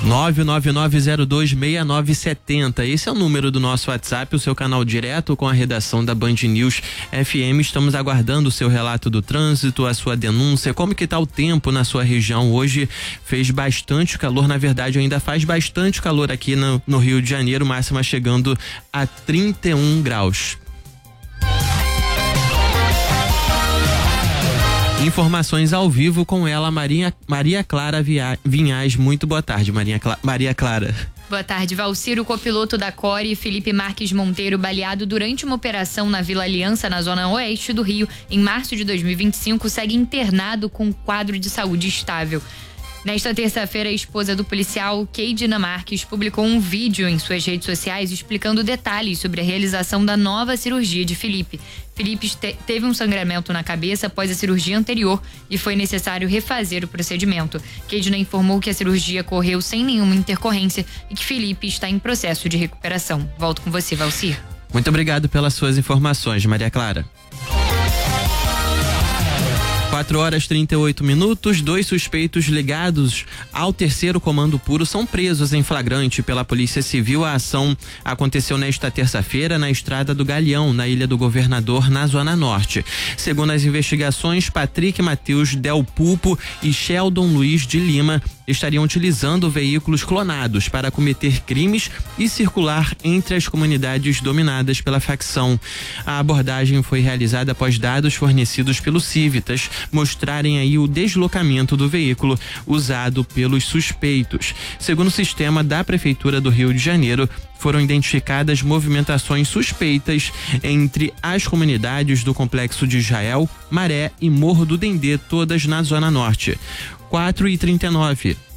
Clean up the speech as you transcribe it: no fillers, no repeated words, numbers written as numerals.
999026970. Esse é o número do nosso WhatsApp, o seu canal direto com a redação da Band News FM. Estamos aguardando o seu relato do trânsito, a sua denúncia, como que tá o tempo na sua região. Hoje fez bastante calor, na verdade ainda faz bastante calor aqui no Rio de Janeiro, máxima chegando a 31 graus. Informações ao vivo com ela, Maria Clara Vinhais. Muito boa tarde, Maria Clara. Boa tarde, Valcir. O copiloto da Core, Felipe Marques Monteiro, baleado durante uma operação na Vila Aliança, na zona oeste do Rio, em março de 2025, segue internado com um quadro de saúde estável. Nesta terça-feira, a esposa do policial, Keidina Marques, publicou um vídeo em suas redes sociais explicando detalhes sobre a realização da nova cirurgia de Felipe. Felipe teve um sangramento na cabeça após a cirurgia anterior e foi necessário refazer o procedimento. Keidina informou que a cirurgia correu sem nenhuma intercorrência e que Felipe está em processo de recuperação. Volto com você, Valcir. Muito obrigado pelas suas informações, Maria Clara. 4h38. 2 suspeitos ligados ao 3º Comando Puro são presos em flagrante pela Polícia Civil. A ação aconteceu nesta terça-feira na Estrada do Galeão, na Ilha do Governador, na Zona Norte. Segundo as investigações, Patrick Matheus Del Pulpo e Sheldon Luiz de Lima estariam utilizando veículos clonados para cometer crimes e circular entre as comunidades dominadas pela facção. A abordagem foi realizada após dados fornecidos pelo Civitas mostrarem aí o deslocamento do veículo usado pelos suspeitos. Segundo o sistema da Prefeitura do Rio de Janeiro, foram identificadas movimentações suspeitas entre as comunidades do Complexo de Israel, Maré e Morro do Dendê, todas na Zona Norte. 4h39.